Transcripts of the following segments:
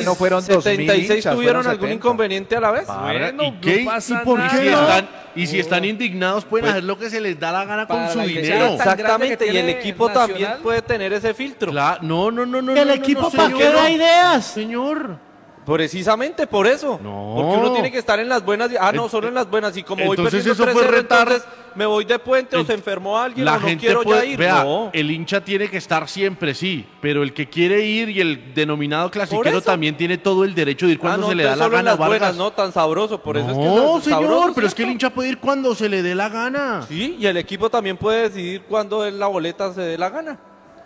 no fueron 76 hinchas, tuvieron fueron algún 70. inconveniente a la vez. Bueno, ¿Y qué? no pasa ¿Y por nada. qué si están indignados pueden hacer lo que se les da la gana con Para su la dinero. hinchada tan Exactamente, grande que y el tiene equipo Nacional. también puede tener ese filtro. No. El equipo para qué da ideas. Señor. Precisamente por eso. No. Porque uno tiene que estar en las buenas. No, solo en las buenas. Y como voy Entonces perdiendo eso fue 3-0, retar. entonces me voy de puente o se enfermó alguien La o no gente quiero puede, ya ir. vea, No. el hincha tiene que estar siempre, sí, pero el que quiere ir y el denominado clasiquero eso. también tiene todo el derecho de ir cuando no, se le da entonces la solo en gana, las buenas, Vargas. no tan sabroso. Por eso es que No, es señor, sabroso, pero es que el ¿cierto? hincha puede ir cuando se le dé la gana. Sí, y el equipo también puede decidir cuándo es la boleta se dé la gana.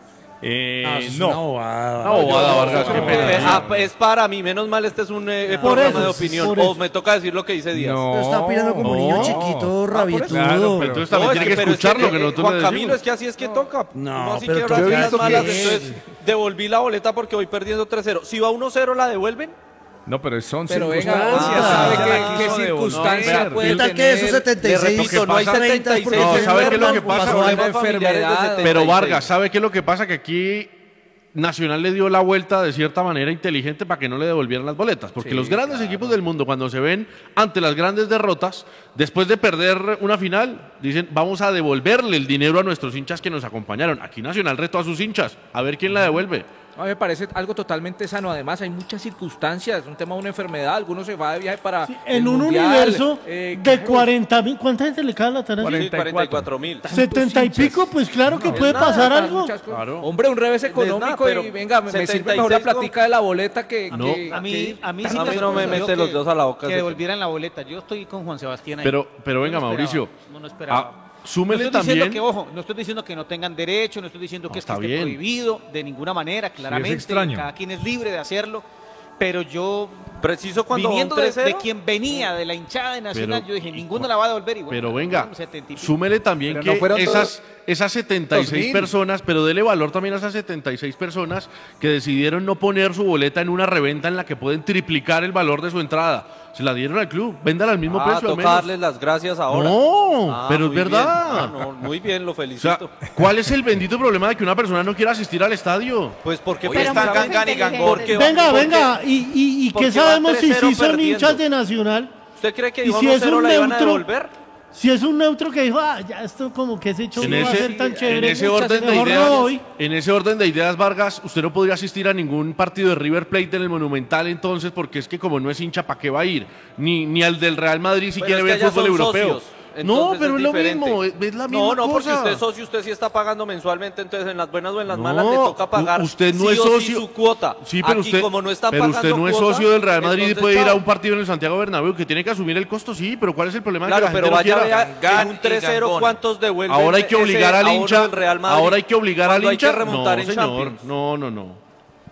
Es una bobada. No, bobada, Vargas, qué pena. Es para mí, menos mal este es un Por programa eso, de opinión. por eso. O me toca decir lo que dice Díaz. No. Lo está opinando como un niño chiquito, rabietudo. Claro, pero- Entonces también No, tiene que pero es escuchar lo que nosotros Juan le Camilo, decimos. es que así es que toca. No, ¿Cómo así pero que tú ahora has sí las visto malas? que- Entonces devolví la boleta porque voy perdiendo 3-0. Si va 1-0, ¿la devuelven? No, pero son Pero venga, circunstancias. ¿sabe ¿Sabe qué- qué circunstancia no, puede ¿Qué tal tener? que esos 76? Le repito, no hay 76 No, ¿sabe qué es lo que pasa? Pasó problemas algo. familiares de enfermedad. 76. Pero Vargas, ¿sabe qué es lo que pasa? Que aquí Nacional le dio la vuelta de cierta manera inteligente para que no le devolvieran las boletas. Porque los grandes equipos del mundo, cuando se ven ante las grandes derrotas, después de perder una final, dicen, vamos a devolverle el dinero a nuestros hinchas que nos acompañaron. Aquí Nacional retó a sus hinchas, a ver quién la devuelve. A mí me parece algo totalmente sano. Además, hay muchas circunstancias. Un tema de una enfermedad. Algunos se va de viaje para. En el un mundial, universo claro. de 40.000, ¿cuánta gente le cae la tarea? 44.000. 70 y pico, pues claro que puede nada, pasar Para algo. muchas cosas. Claro. Hombre, un revés nada, económico pero y venga, me sirve 76 mejor la con- platica de la boleta que. No. que- A mí sí A mí me no me sorprendió mete los dedos a la boca que ese devolvieran la boleta. Yo estoy con Juan Sebastián ahí. Pero venga, No esperaba, Mauricio, no esperaba. No súmele estoy diciendo también. que, ojo, no estoy diciendo que no tengan derecho, no estoy diciendo No, que está esté bien. prohibido de ninguna manera, claramente. extraño. Cada quien es libre de hacerlo. Pero yo, Preciso cuando va un viniendo de 3-0. quien venía, de la hinchada de Nacional, Pero- yo dije, ninguno la va a devolver. Y bueno, Pero venga, fueron 70 y pico. súmele también Pero que no fueron esas 76 2000. personas, pero dele valor también a esas 76 personas que decidieron no poner su boleta en una reventa en la que pueden triplicar el valor de su entrada. Se la dieron al club, véndala al mismo precio al toca menos. darles las gracias ahora. No, pero es muy bien. verdad. No, muy bien, lo O sea, felicito. ¿cuál es el bendito problema de que una persona no quiera asistir al estadio? Pues porque Oye, están precisamente- gangan y gangón. porque- Venga, porque- venga, ¿y porque qué va sabemos si 3-0 sí son perdiendo. hinchas de Nacional? ¿Usted cree que ¿Y iba si 1-0 es un la iban a neutro? devolver? Si es un neutro que dijo, ya esto como que ese show En no va a ese, ser tan en chévere, ese orden de mejor no ideas, voy. en ese orden de ideas, Vargas, usted no podría asistir a ningún partido de River Plate en el Monumental entonces, porque es que como no es hincha, ¿para qué va a ir? Ni al del Real Madrid si Pero quiere es que ver allá fútbol son europeo. socios, No, entonces pero es lo diferente. mismo, es la misma No, no, porque cosa. usted es socio, usted sí está pagando mensualmente, entonces en las buenas o en las No, malas le toca pagar usted no sí es o sí socio. su cuota. Sí, pero Aquí, usted, como no está pero pagando usted no es cuota, socio del Real Madrid y entonces, puede ir a chao. un partido en el Santiago Bernabéu que tiene que asumir el costo, sí, pero ¿cuál es el problema? de Claro, que la pero gente vaya no quiera? vea Gangán en un y 3-0 gangón. cuántos devuelven. Ahora hay que ese obligar al abono hincha. del Real Madrid Ahora hay que obligar al cuando hay hincha. que remontar No, en señor. Champions. No.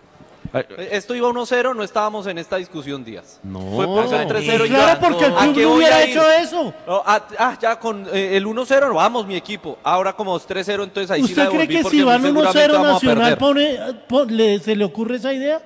Esto iba 1-0, no estábamos en esta discusión, Díaz. No. Fue por el 3-0 y Claro, ya. porque el ¿A club qué no voy hubiera a ir? hecho eso. No, ya con el 1-0, vamos mi equipo. Ahora como es 3-0, entonces ahí sí la ¿Usted cree devolví que porque si muy van 1-0 seguramente vamos a Nacional perder. se le ocurre esa idea?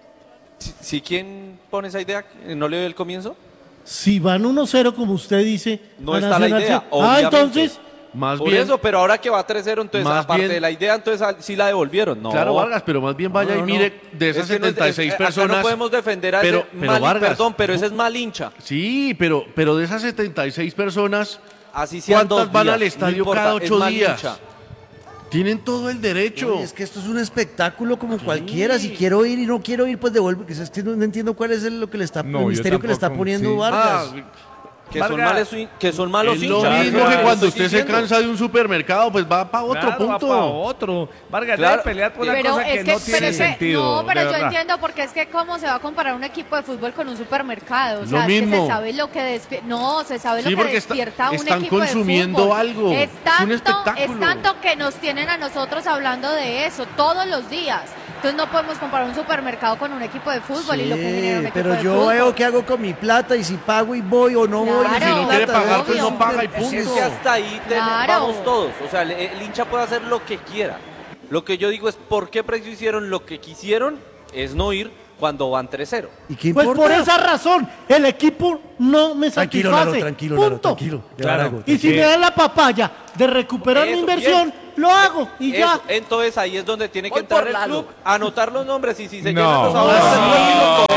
¿Sí, quién pone esa idea? ¿No le doy el comienzo? Si van 1-0 como usted dice, No a está la Nacional idea, sí. obviamente. Entonces, Más Por bien, eso, pero ahora que va 3-0, entonces Más aparte bien- de la idea, entonces sí la devolvieron. No. claro, Vargas, pero más bien vaya No, y no, mire no. de esas Es que no es- 76 acá personas. no podemos defender a pero, ese pero mal, Vargas, perdón, pero ese es mal hincha. Sí, pero de esas 76 personas, Así sean ¿cuántas 2 van días, al estadio no importa, cada es 8 mal días? hincha. Tienen todo el derecho. Oye, es que esto es un espectáculo como cualquiera. Si quiero ir y no quiero ir, pues devuelvo. Que es que no entiendo cuál es lo que le está, No, el yo misterio que le está tampoco, poniendo sí. Vargas. Que son, Vargas, que son malos Es lo hinchas. mismo Vargas, que cuando estoy usted se diciendo. cansa de un supermercado, pues va para otro Claro, va punto. pa' otro. Vargas, Claro. debe pelear por una Pero cosa que es que, no tiene pero es que- sentido. no, pero de yo verdad. entiendo porque es que cómo se va a comparar un equipo de fútbol con un supermercado, o Lo sea, es que mismo. se sabe lo que no, se sabe Sí, lo que porque despierta un están equipo consumiendo de fútbol. algo. Es Es un espectáculo. es tanto que nos tienen a nosotros hablando de eso todos los días. Entonces no podemos comparar un supermercado con un equipo de fútbol y lo que genera un equipo pero de yo fútbol. veo qué hago con mi plata y si pago y voy o no voy. Claro. y Si no quiere plata, pagar, pues obvio. no paga y Es punto. que hasta ahí Claro. vamos todos. O sea, el hincha puede hacer lo que quiera. Lo que yo digo es, ¿por qué preciso hicieron lo que quisieron? Es no ir cuando van 3-0. ¿Y qué pues importa? por esa razón, el equipo no me Tranquilo, satisface. Lalo, tranquilo, Lalo, Punto. tranquilo. Claro. Y si me dan la papaya de recuperar mi Eso, inversión, lo hago y ya. Eso, entonces ahí es donde tiene que Voy entrar por el Lalo. club, anotar los nombres y si se No. llenan los ahorros del próximo,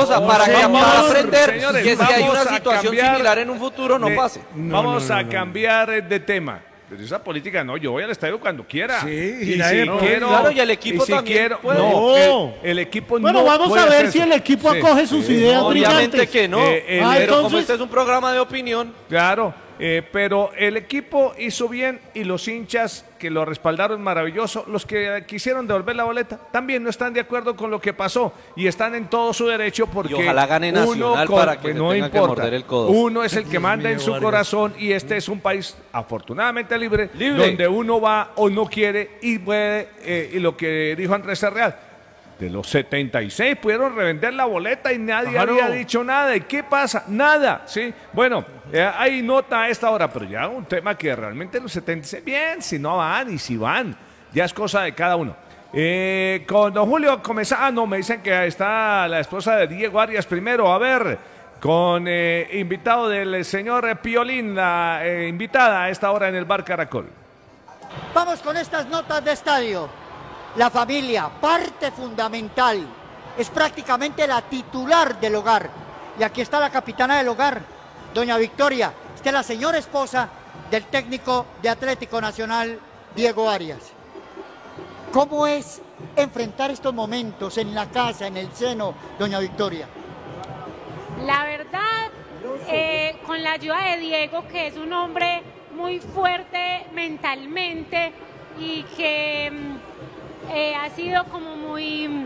cosa, para aprender señores, que si hay una vamos a situación cambiar similar en un futuro no pase. Vamos a cambiar de tema. Pero esa política no, yo voy al estadio cuando quiera. Sí, y nadie si puede. quiero, Claro, y el equipo si también quiero, puede. no, el equipo Bueno, no vamos puede a ver hacer si eso. el equipo Sí. acoge sus ideas Obviamente brillantes. que no. Pero Pero como entonces- este es un programa de opinión, Claro, pero el equipo hizo bien y los hinchas que lo respaldaron maravilloso, los que quisieron devolver la boleta, también no están de acuerdo con lo que pasó y están en todo su derecho porque Y ojalá gane Nacional para que pues se no tenga que importa. morder el codo. Uno es el que manda en su corazón y este es un país afortunadamente libre, Libre. donde uno va o no quiere y puede, y lo que dijo Andrés Real. De los 76 pudieron revender la boleta y nadie había dicho nada. ¿Y qué pasa? Nada, ¿sí? Bueno, hay nota a esta hora, pero ya un tema que realmente los 76, bien, si no van y si van, ya es cosa de cada uno. Con don Julio Comezano, me dicen que está la esposa de Diego Arias primero. A ver, con invitado del señor Piolín, la invitada a esta hora en el Bar Caracol. Vamos con estas notas de estadio. La familia, parte fundamental, es prácticamente la titular del hogar. Y aquí está la capitana del hogar, doña Victoria. Esta es la señora esposa del técnico de Atlético Nacional, Diego Arias. ¿Cómo es enfrentar estos momentos en la casa, en el seno, doña Victoria? La verdad, con la ayuda de Diego, que es un hombre muy fuerte mentalmente y que ha sido como muy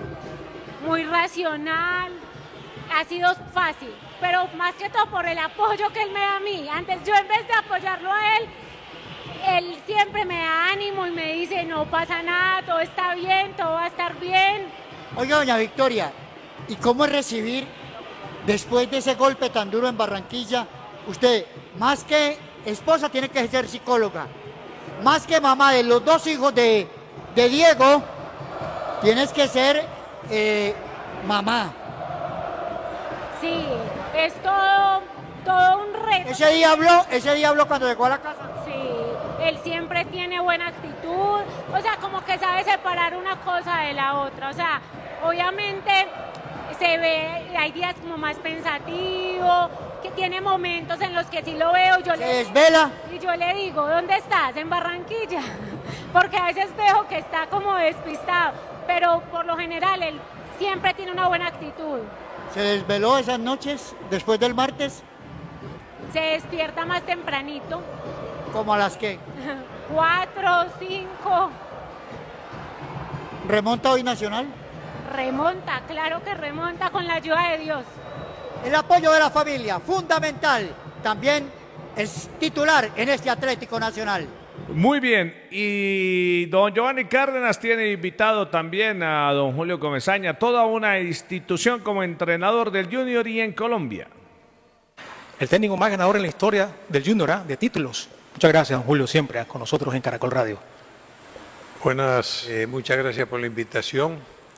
racional, ha sido fácil, pero más que todo por el apoyo que él me da a mí. Antes yo, en vez de apoyarlo a él, él siempre me da ánimo y me dice, no pasa nada, todo está bien, todo va a estar bien. Oiga, doña Victoria, ¿y cómo es recibir, después de ese golpe tan duro en Barranquilla, usted, más que esposa, tiene que ser psicóloga, más que mamá de los dos hijos de Diego, tienes que ser mamá? Sí, es todo un reto. Ese día habló cuando llegó a la casa. Sí, él siempre tiene buena actitud, o sea, como que sabe separar una cosa de la otra, o sea, obviamente se ve, hay días como más pensativo, que tiene momentos en los que sí lo veo, Se desvela. y yo le digo, ¿dónde estás? En Barranquilla, porque a veces veo que está como despistado, pero por lo general él siempre tiene una buena actitud. ¿Se desveló esas noches después del martes? Se despierta más tempranito, ¿Como a las que? 4, 5, ¿Remonta hoy Nacional? remonta, claro que remonta con la ayuda de Dios. El apoyo de la familia, fundamental. También es titular en este Atlético Nacional. Muy bien, y don Giovanni Cárdenas tiene invitado también a don Julio Comesaña, toda una institución como entrenador del Junior y en Colombia. El técnico más ganador en la historia del Junior, de títulos. Muchas gracias, don Julio, siempre con nosotros en Caracol Radio. Buenas, muchas gracias por la invitación.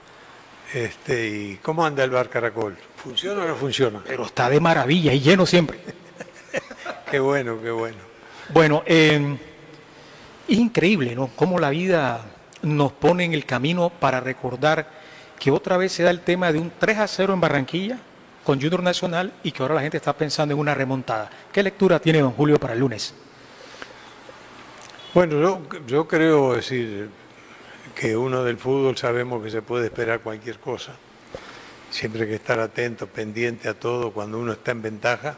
¿Y cómo anda el Bar Caracol? ¿Funciona o no funciona? Pero está de maravilla y lleno siempre. Qué bueno, qué bueno. Bueno, es increíble, ¿no? Cómo la vida nos pone en el camino para recordar que otra vez se da el tema de un 3-0 en Barranquilla con Junior Nacional y que ahora la gente está pensando en una remontada. ¿Qué lectura tiene don Julio para el lunes? Bueno, yo creo decir que uno del fútbol sabemos que se puede esperar cualquier cosa. Siempre hay que estar atento, pendiente a todo cuando uno está en ventaja,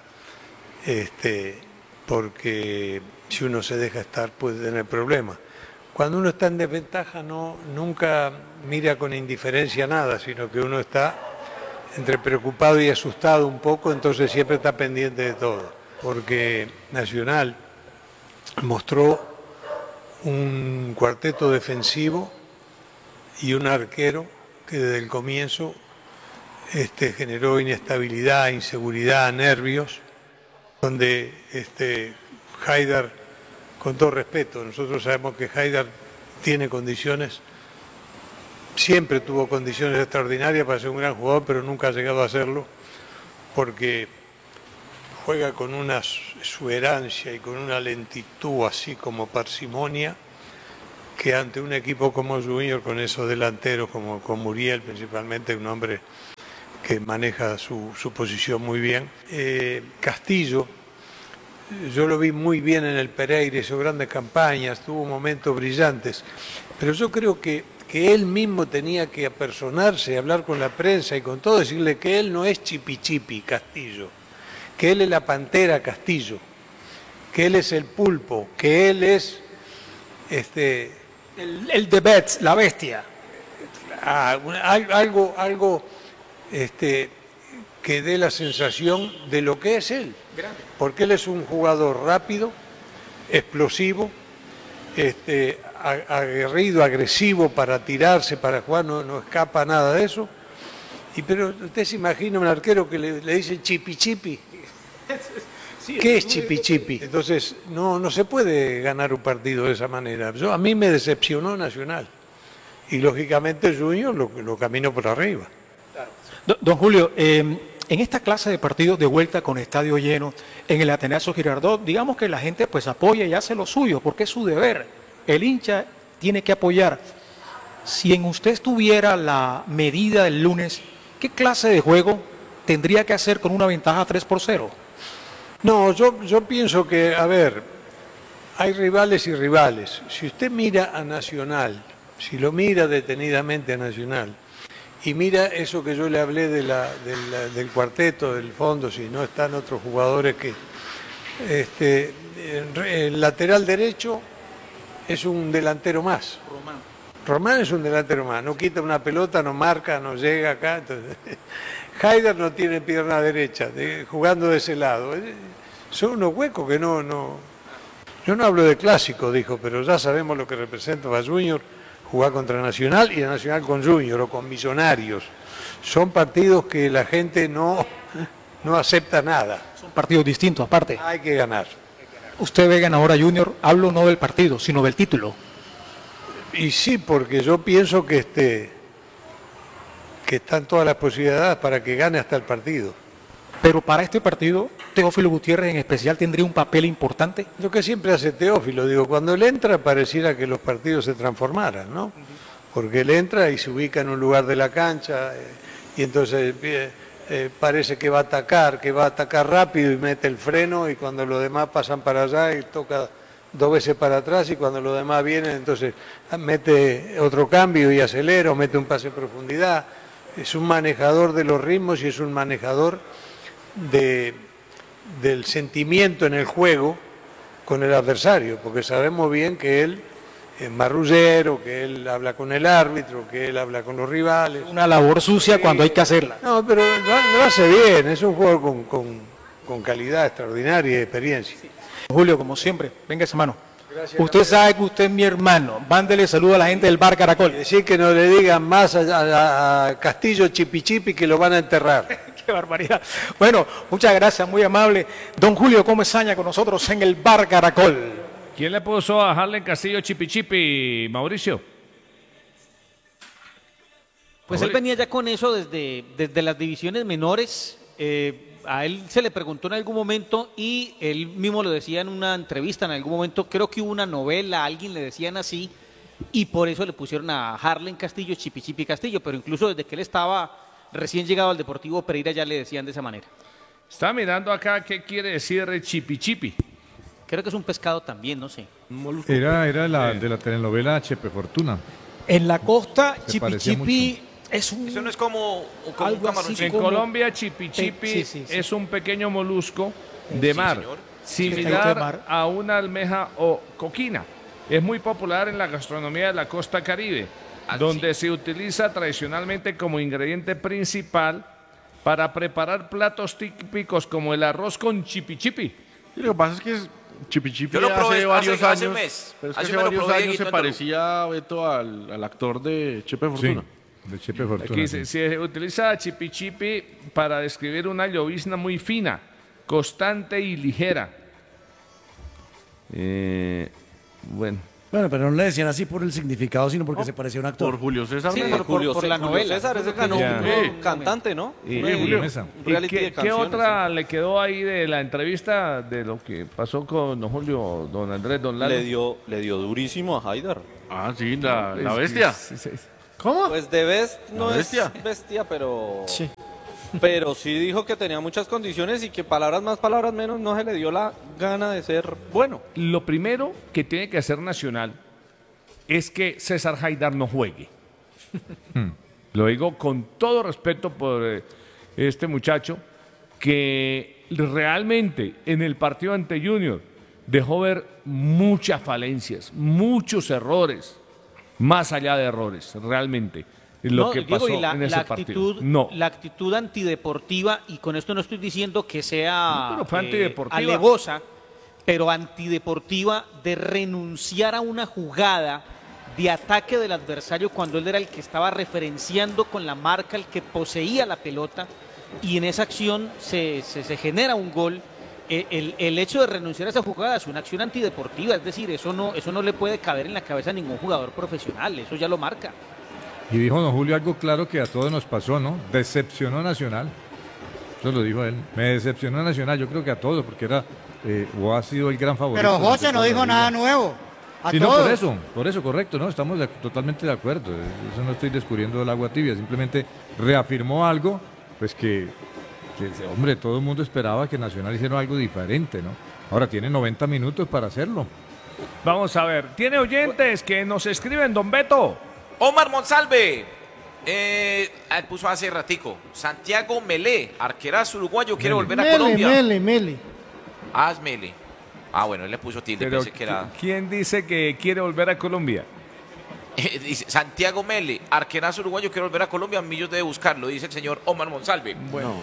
porque si uno se deja estar puede tener problemas. Cuando uno está en desventaja nunca mira con indiferencia nada, sino que uno está entre preocupado y asustado un poco, entonces siempre está pendiente de todo. Porque Nacional mostró un cuarteto defensivo y un arquero que desde el comienzo generó inestabilidad, inseguridad, nervios, donde Haidar, con todo respeto, nosotros sabemos que Haidar tiene condiciones, siempre tuvo condiciones extraordinarias para ser un gran jugador, pero nunca ha llegado a serlo, porque juega con una exuberancia y con una lentitud así como parsimonia, que ante un equipo como Junior, con esos delanteros, como con Muriel principalmente, un hombre que maneja su posición muy bien. Castillo, yo lo vi muy bien en el Pereira, hizo grandes campañas, tuvo momentos brillantes, pero yo creo que él mismo tenía que apersonarse, hablar con la prensa y con todo, decirle que él no es chipi Castillo, que él es la pantera Castillo, que él es el pulpo, que él es el The Bets, la bestia. Algo que dé la sensación de lo que es él. Porque él es un jugador rápido, explosivo, aguerrido, agresivo para tirarse, para jugar, no escapa nada de eso. Pero usted se imagina un arquero que le dice chipi. ¿Qué es chipi? Entonces no se puede ganar un partido de esa manera. A mí me decepcionó Nacional. Y lógicamente Junior lo caminó por arriba. Don Julio, en esta clase de partidos de vuelta con estadio lleno, en el Ateneo Girardot, digamos que la gente pues apoya y hace lo suyo, porque es su deber. El hincha tiene que apoyar. Si en usted estuviera la medida del lunes, ¿qué clase de juego tendría que hacer con una ventaja 3-0? No, yo pienso que, a ver, hay rivales y rivales. Si usted mira a Nacional, si lo mira detenidamente a Nacional, y mira eso que yo le hablé del cuarteto, del fondo, si no están otros jugadores que... el lateral derecho es un delantero más. Román es un delantero más, no quita una pelota, no marca, no llega acá. Entonces, Haider no tiene pierna derecha, jugando de ese lado. Son unos huecos que no... Yo no hablo de clásico, dijo, pero ya sabemos lo que representa para Junior jugar contra Nacional y a Nacional con Junior o con Millonarios. Son partidos que la gente no acepta nada. Son partidos distintos, aparte. Hay que ganar. Usted ve ganador a Junior, hablo no del partido, sino del título. Y sí, porque yo pienso que están todas las posibilidades para que gane hasta el partido. Pero para este partido, Teófilo Gutiérrez en especial tendría un papel importante. Lo que siempre hace Teófilo, digo, cuando él entra pareciera que los partidos se transformaran, ¿no? Porque él entra y se ubica en un lugar de la cancha y entonces parece que va a atacar rápido y mete el freno y cuando los demás pasan para allá y toca 2 veces para atrás y cuando los demás vienen entonces mete otro cambio y acelera o mete un pase en profundidad. Es un manejador de los ritmos y es un manejador del sentimiento en el juego con el adversario, porque sabemos bien que él es marrullero, que él habla con el árbitro, que él habla con los rivales. Una labor sucia cuando hay que hacerla. No, pero lo hace bien, es un jugador con calidad extraordinaria y experiencia. Julio, como siempre, venga esa mano. Gracias, usted sabe que usted es mi hermano. Mándele saludo a la gente del Bar Caracol. Decir que no le digan más a Castillo Chipi que lo van a enterrar. Qué barbaridad. Bueno, muchas gracias, muy amable. Don Julio Comesaña con nosotros en el Bar Caracol. ¿Quién le puso a Harlen Castillo Chipi, Mauricio? Pues él venía ya con eso desde las divisiones menores. A él se le preguntó en algún momento y él mismo lo decía en una entrevista en algún momento, creo que hubo una novela, a alguien le decían así, y por eso le pusieron a Harlen Castillo Chipi Castillo, pero incluso desde que él estaba recién llegado al Deportivo Pereira ya le decían de esa manera. Está mirando acá qué quiere decir Chipi. Creo que es un pescado también, no sé. Era de la telenovela Chepe Fortuna. En la costa, Se parecía Chipi es un... Eso no es como un algo camaroncito. así En como... Colombia, Chipi sí. es un pequeño molusco de mar, señor. similar de mar. a una almeja o coquina. Es muy popular en la gastronomía de la costa Caribe, donde se utiliza tradicionalmente como ingrediente principal para preparar platos típicos como el arroz con chipi. Y lo que pasa es que Chipi Yo lo probé hace varios hace años, un mes. pero es que Hace hace un mes lo varios probé, años se Dieguito, parecía, Beto, al actor de Chepe Fortuna. De Chepe Fortuna. Aquí sí. se utiliza chipi para describir una llovizna muy fina, constante y ligera. Bueno, pero no le decían así por el significado, sino porque se parecía a un actor. Por Julio César. Sí, Mesa. por la Julio novela. César es el ganó Ya. un cantante, ¿no? Julio Mesa. Un reality de ¿Qué canciones, otra le quedó ahí de la entrevista de lo que pasó con don Julio, don Andrés, don Lalo? Le dio durísimo a Haider. Ah, sí, la bestia. Sí. ¿Cómo? Pues de Best no La bestia. es bestia, pero... Sí. pero sí dijo que tenía muchas condiciones y que palabras más, palabras menos, no se le dio la gana de ser bueno. Lo primero que tiene que hacer Nacional es que César Haidar no juegue. Lo digo con todo respeto por este muchacho que realmente en el partido ante Junior dejó ver muchas falencias, muchos errores, más allá de errores, realmente. Lo que pasó en ese partido. No. La actitud antideportiva, y con esto no estoy diciendo que sea pero fue antideportiva. alevosa, pero antideportiva de renunciar a una jugada de ataque del adversario cuando él era el que estaba referenciando con la marca, el que poseía la pelota, y en esa acción se genera un gol. El hecho de renunciar a esa jugada es una acción antideportiva, es decir, eso no le puede caber en la cabeza a ningún jugador profesional, eso ya lo marca. Y dijo don Julio algo claro que a todos nos pasó, ¿no? Decepcionó Nacional. Eso lo dijo él. Me decepcionó Nacional, yo creo que a todos, porque era o ha sido el gran favorito. Pero José no dijo nada nuevo. Sí, no, por eso, correcto, ¿no? Estamos totalmente de acuerdo. Eso no estoy descubriendo el agua tibia, simplemente reafirmó algo, pues que hombre, todo el mundo esperaba que Nacional hiciera algo diferente, ¿no? Ahora tiene 90 minutos para hacerlo. Vamos a ver, tiene oyentes que nos escriben, don Beto. Omar Monsalve, él puso hace ratico. Santiago Melé, arquerazo uruguayo, quiere volver a Colombia. Mele. Ah, es Mele. Ah, bueno, él le puso tilde, Pero, pensé que era... ¿quién dice que quiere volver a Colombia? Dice Santiago Mele, arquerazo uruguayo, quiere volver a Colombia, Millos debe buscarlo, dice el señor Omar Monsalve. Bueno,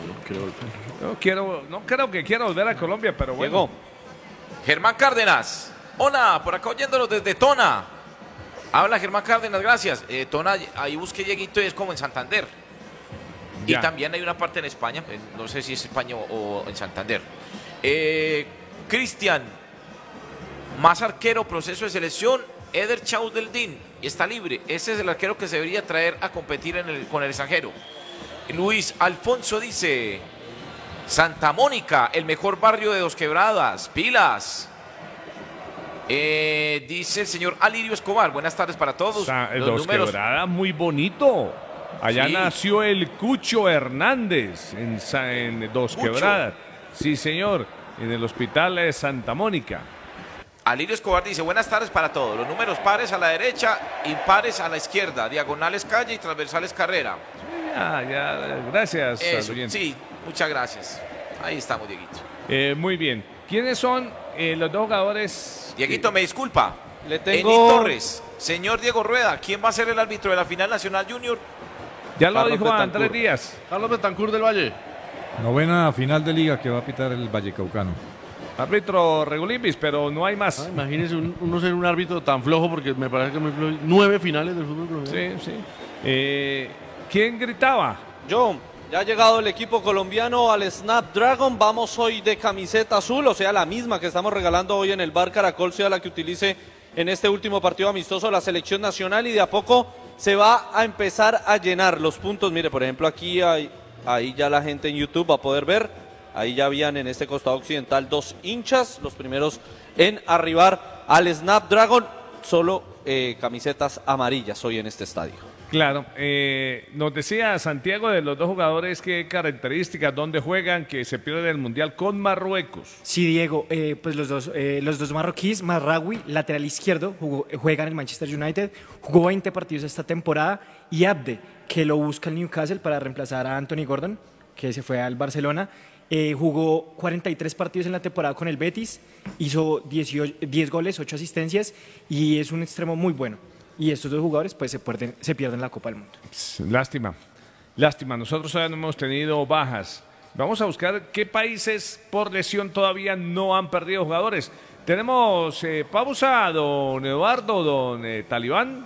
no creo que quiera volver a Colombia, pero bueno. Llegó. Germán Cárdenas, hola, por acá oyéndonos desde Tona. Habla Germán Cárdenas, gracias. Tona, ahí busqué Dieguito y es como en Santander. Ya. Y también hay una parte en España, no sé si es España o en Santander. Cristian, más arquero, proceso de selección, Eder Chaudeldín, está libre. Ese es el arquero que se debería traer a competir con el extranjero. Luis Alfonso dice, Santa Mónica, el mejor barrio de Dos Quebradas, pilas. Dice el señor Alirio Escobar, buenas tardes para todos. Dos Quebradas, muy bonito. Allá Sí. nació el Cucho Hernández en Dos Cucho. Quebradas. Sí, señor, en el hospital de Santa Mónica. Alirio Escobar dice, buenas tardes para todos. Los números pares a la derecha, impares a la izquierda, diagonales calle y transversales carrera. Gracias. Eso, al oyente. sí, muchas gracias. Ahí estamos, Dieguito. Muy bien. ¿Quiénes son los dos jugadores? Dieguito, me disculpa. Le tengo... Eni Torres, señor Diego Rueda, ¿quién va a ser el árbitro de la final nacional junior? Ya lo Carlos dijo Betancur. Andrés Díaz. Carlos Betancur del Valle. Novena final de liga que va a pitar el Vallecaucano. Árbitro Regulimbis, pero no hay más. Imagínese uno ser un árbitro tan flojo, porque me parece que es muy flojo. 9 finales del fútbol colombiano. Sí. ¿Quién gritaba? Yo, ya ha llegado el equipo colombiano al Snapdragon. Vamos hoy de camiseta azul, o sea, la misma que estamos regalando hoy en el Bar Caracol, sea la que utilice en este último partido amistoso la selección nacional, y de a poco se va a empezar a llenar los puntos. Mire, por ejemplo, aquí ahí ya la gente en YouTube va a poder ver. Ahí ya habían en este costado occidental 2 hinchas, los primeros en arribar al Snapdragon. Solo camisetas amarillas hoy en este estadio. Claro, nos decía Santiago de los dos jugadores qué características, dónde juegan, que se pierden el Mundial con Marruecos. Sí, Diego, pues los dos marroquíes, Marraoui, lateral izquierdo, juega en el Manchester United, jugó 20 partidos esta temporada, y Abde, que lo busca el Newcastle para reemplazar a Anthony Gordon, que se fue al Barcelona. Jugó 43 partidos en la temporada con el Betis, hizo 10 goles, 8 asistencias, y es un extremo muy bueno. Y estos dos jugadores pues se pierden la Copa del Mundo. Lástima. Nosotros todavía no hemos tenido bajas. Vamos a buscar qué países por lesión todavía no han perdido jugadores. Tenemos pausa, don Eduardo, don Talibán.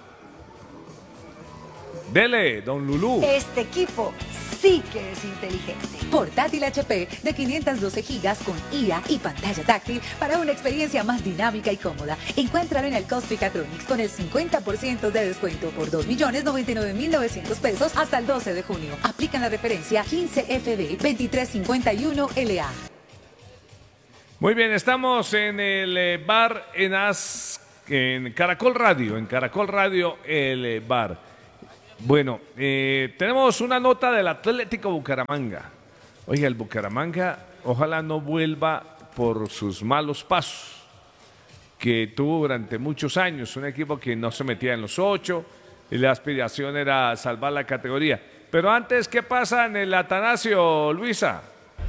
Dele, don Lulú. Este equipo sí que es inteligente. Portátil HP de 512 gigas con IA y pantalla táctil para una experiencia más dinámica y cómoda. Encuéntralo en el Caustic Atronics con el 50% de descuento por 2.099.900 pesos hasta el 12 de junio. Aplican la referencia 15FB 2351LA. Muy bien, estamos en el bar en Caracol Radio, el bar. Bueno, tenemos una nota del Atlético Bucaramanga. Oiga, el Bucaramanga ojalá no vuelva por sus malos pasos que tuvo durante muchos años. Un equipo que no se metía en los 8 y la aspiración era salvar la categoría. Pero antes, ¿qué pasa en el Atanasio, Luisa?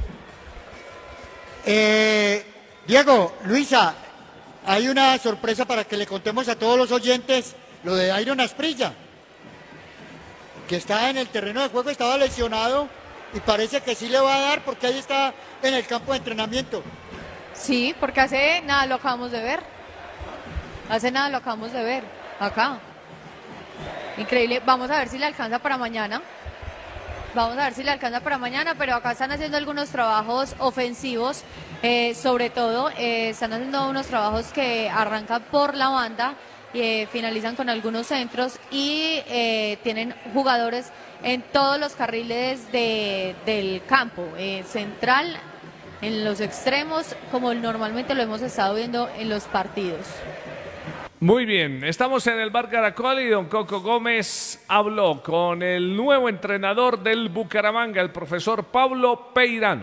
Diego, Luisa, hay una sorpresa para que le contemos a todos los oyentes lo de Iron Asprilla, que está en el terreno de juego, estaba lesionado y parece que sí le va a dar porque ahí está en el campo de entrenamiento. Sí, porque hace nada lo acabamos de ver. Hace nada lo acabamos de ver acá. Increíble. Vamos a ver si le alcanza para mañana. Vamos a ver si le alcanza para mañana, pero acá están haciendo algunos trabajos ofensivos, sobre todo están haciendo unos trabajos que arrancan por la banda, finalizan con algunos centros y tienen jugadores en todos los carriles del campo, central, en los extremos, como normalmente lo hemos estado viendo en los partidos. Muy bien, estamos en el Bar Caracol y don Coco Gómez habló con el nuevo entrenador del Bucaramanga, el profesor Pablo Peirano.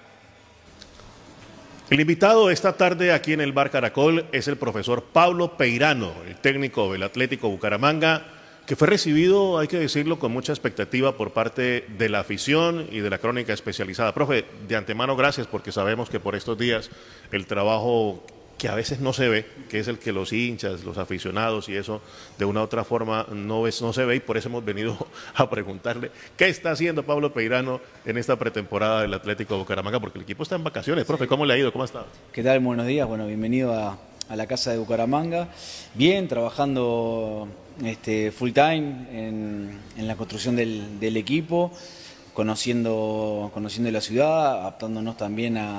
El invitado esta tarde aquí en el Bar Caracol es el profesor Pablo Peirano, el técnico del Atlético Bucaramanga, que fue recibido, hay que decirlo, con mucha expectativa por parte de la afición y de la crónica especializada. Profe, de antemano gracias porque sabemos que por estos días el trabajo que a veces no se ve, que es el que los hinchas, los aficionados y eso de una u otra forma no se ve, y por eso hemos venido a preguntarle qué está haciendo Pablo Peirano en esta pretemporada del Atlético de Bucaramanga, porque el equipo está en vacaciones. Profe, ¿cómo le ha ido? ¿Cómo ha estado? ¿Qué tal? Buenos días. Bueno, bienvenido a la casa de Bucaramanga. Bien, trabajando full time en la construcción del equipo, conociendo la ciudad, adaptándonos también a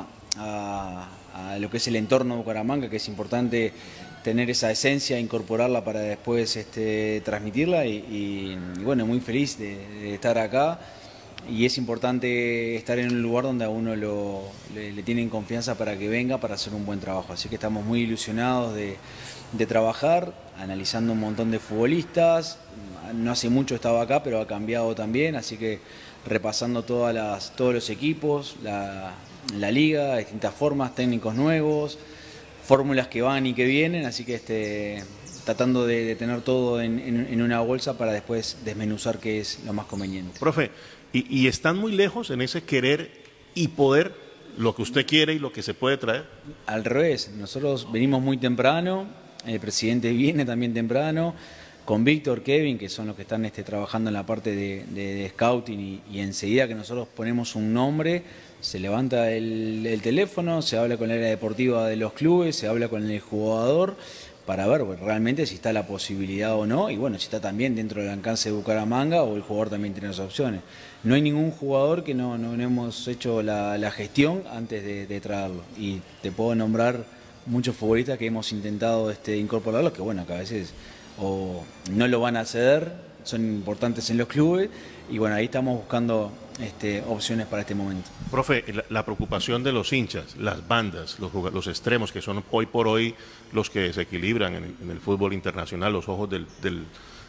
lo que es el entorno de Bucaramanga, que es importante tener esa esencia, incorporarla para después transmitirla y bueno, muy feliz de estar acá, y es importante estar en un lugar donde a uno le tienen confianza para que venga para hacer un buen trabajo, así que estamos muy ilusionados de trabajar, analizando un montón de futbolistas. No hace mucho estaba acá, pero ha cambiado también, así que repasando todos los equipos, la liga, distintas formas, técnicos nuevos, fórmulas que van y que vienen, así que tratando de tener todo en una bolsa para después desmenuzar qué es lo más conveniente. Profe, ¿y están muy lejos en ese querer y poder lo que usted quiere y lo que se puede traer? Al revés, nosotros venimos muy temprano, el presidente viene también temprano, con Víctor, Kevin, que son los que están trabajando en la parte de scouting, y enseguida que nosotros ponemos un nombre, se levanta el teléfono, se habla con el área deportiva de los clubes, se habla con el jugador para ver realmente si está la posibilidad o no, y bueno, si está también dentro del alcance de Bucaramanga o el jugador también tiene las opciones. No hay ningún jugador que no hemos hecho la gestión antes de traerlo, y te puedo nombrar muchos futbolistas que hemos intentado incorporarlos, que bueno, que a veces o no lo van a hacer, son importantes en los clubes, y bueno, ahí estamos buscando opciones para este momento. Profe, la preocupación de los hinchas, las bandas, los extremos, que son hoy por hoy los que desequilibran en el fútbol internacional, los ojos de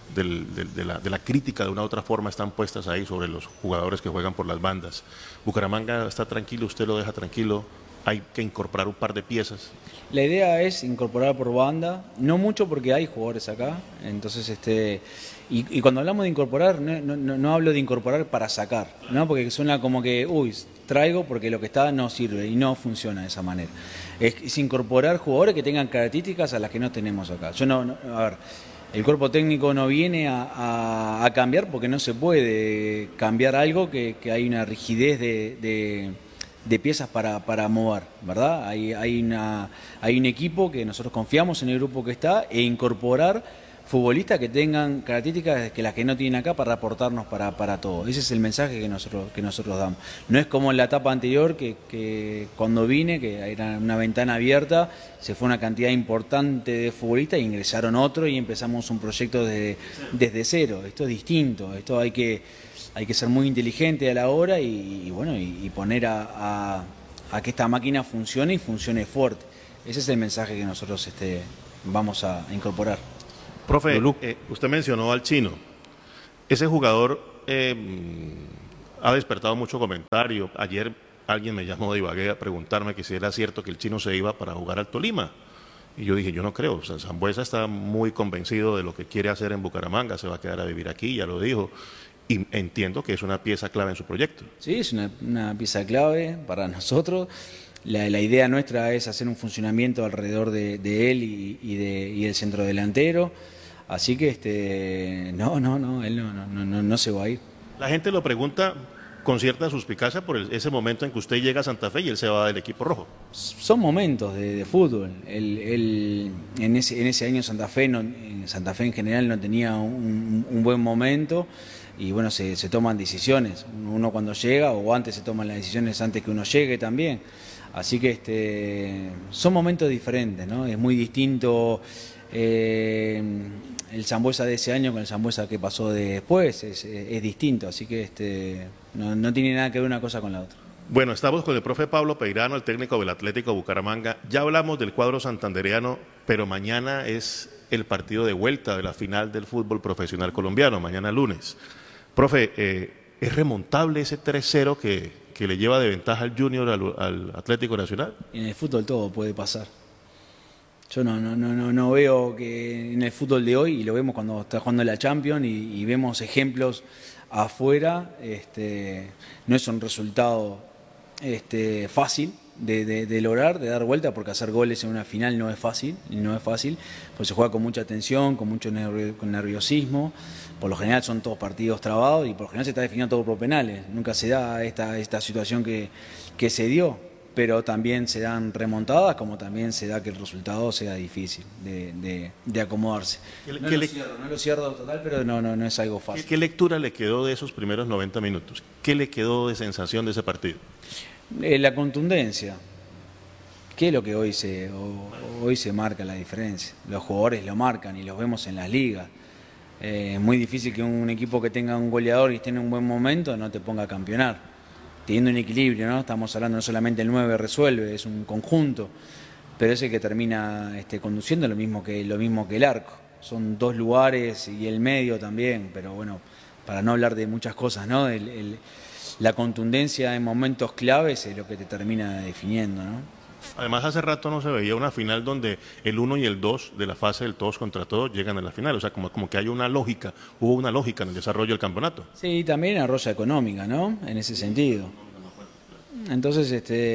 la crítica de una u otra forma están puestas ahí sobre los jugadores que juegan por las bandas. Bucaramanga está tranquilo, usted lo deja tranquilo, hay que incorporar un par de piezas. La idea es incorporar por banda, no mucho porque hay jugadores acá, entonces y cuando hablamos de incorporar, no hablo de incorporar para sacar, ¿no? Porque suena como que, traigo porque lo que está no sirve y no funciona de esa manera. Es incorporar jugadores que tengan características a las que no tenemos acá. A ver, el cuerpo técnico no viene a cambiar porque no se puede cambiar algo que hay una rigidez de piezas para mover, ¿verdad? Hay un equipo que nosotros confiamos en el grupo que está, e incorporar futbolistas que tengan características que las que no tienen acá para aportarnos para todo. Ese es el mensaje que nosotros damos. No es como en la etapa anterior que cuando vine, que era una ventana abierta, se fue una cantidad importante de futbolistas e ingresaron otros y empezamos un proyecto desde cero. Esto es distinto, esto hay que ser muy inteligente a la hora y poner a que esta máquina funcione y funcione fuerte. Ese es el mensaje que nosotros vamos a incorporar. Profe, usted mencionó al Chino. ese jugador ha despertado mucho comentario. Ayer alguien me llamó de Ibagué a preguntarme que si era cierto que el chino se iba para jugar al Tolima. Y yo dije, yo no creo. O sea, Sambueza está muy convencido de lo que quiere hacer en Bucaramanga, se va a quedar a vivir aquí, ya lo dijo. Y entiendo que es una pieza clave en su proyecto. Sí, es una pieza clave para nosotros. La idea nuestra es hacer un funcionamiento alrededor de él y del centro delantero. Así que él no se va a ir. La gente lo pregunta con cierta suspicacia por ese momento en que usted llega a Santa Fe y él se va del equipo rojo. Son momentos de fútbol. En ese año Santa Fe en general no tenía un buen momento y bueno, se toman decisiones. Uno cuando llega o antes se toman las decisiones antes que uno llegue también. Así que son momentos diferentes, ¿no? Es muy distinto el Sambueza de ese año con el Sambueza que pasó después, es distinto, así que no tiene nada que ver una cosa con la otra. Bueno, estamos con el profe Pablo Peirano, el técnico del Atlético Bucaramanga. Ya hablamos del cuadro santandereano, pero mañana es el partido de vuelta de la final del fútbol profesional colombiano, mañana lunes. Profe, ¿es remontable ese 3-0 que le lleva de ventaja al Junior al Atlético Nacional? En el fútbol todo puede pasar. Yo no veo que en el fútbol de hoy, y lo vemos cuando está jugando la Champions y vemos ejemplos afuera, no es un resultado fácil de lograr, de dar vuelta, porque hacer goles en una final no es fácil, pues se juega con mucha tensión, con mucho con nerviosismo. Por lo general son todos partidos trabados y por lo general se está definiendo todo por penales. Nunca se da esta situación que se dio, pero también se dan remontadas, como también se da que el resultado sea difícil de acomodarse. No lo cierro total, pero no es algo fácil. ¿Qué lectura le quedó de esos primeros 90 minutos? ¿Qué le quedó de sensación de ese partido? La contundencia, que es lo que hoy se marca la diferencia. Los jugadores lo marcan y los vemos en las ligas. Es muy difícil que un equipo que tenga un goleador y esté en un buen momento no te ponga a campeonar. Teniendo un equilibrio, ¿no? Estamos hablando no solamente el 9 resuelve, es un conjunto, pero es el que termina conduciendo lo mismo que el arco. Son dos lugares y el medio también, pero bueno, para no hablar de muchas cosas, ¿no? La contundencia en momentos claves es lo que te termina definiendo, ¿no? Además, hace rato no se veía una final donde el 1 y el 2 de la fase del todos contra todos llegan a la final. O sea, como que hay una lógica, hubo una lógica en el desarrollo del campeonato. Sí, también en arroya económica, ¿no? En ese sentido. Entonces,